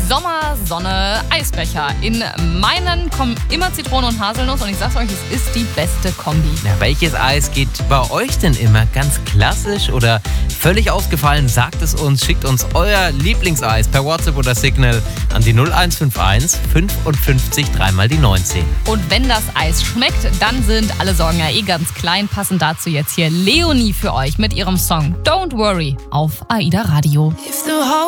Sommer, Sonne, Eisbecher. In meinen kommen immer Zitrone und Haselnuss und ich sag's euch, es ist die beste Kombi. Ja, welches Eis geht bei euch denn immer? Ganz klassisch oder völlig ausgefallen? Sagt es uns, schickt uns euer Lieblingseis per WhatsApp oder Signal an die 0151 55 3 die 19. Und wenn das Eis schmeckt, dann sind alle Sorgen ja ganz klein. Passend dazu jetzt hier Leonie für euch mit ihrem Song Don't Worry auf AIDA Radio.